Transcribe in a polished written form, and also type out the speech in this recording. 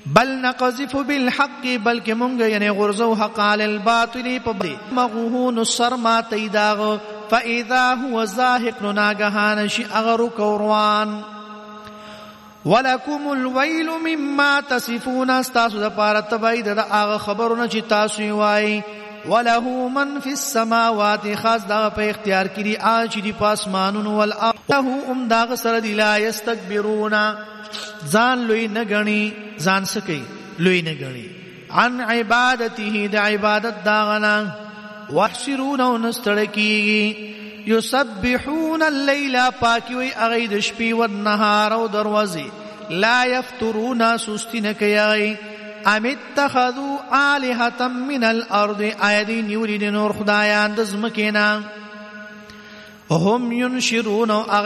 بل نقذف بالحق بلکې مونږ یعنی غرزو حق علی الباطل په مغهون السرما تیداغ فاذا هو زاهق ناگهان شي اغر کوروان ولکم الویل مما تصفون استاسو د پاره تبعید د هغه خبرونه چې تاسو وایي وله من فی السماوات خاص دا په اختیار کړي چې دی پاسمانونو والارض هم دا سره دی لا یستكبرون ځان لوی نه غني ځان سکی لوی نه غني عن عبادته د عبادت داغنا وحشرون ونستړکی یسبحون الليل پاکوي اغید شپې او النهار او دروازه لا يفترون سستین کوي ام اتخذوا آلهة من الارض ایدین یرید نور خدایان د زمکینا هم ينشرون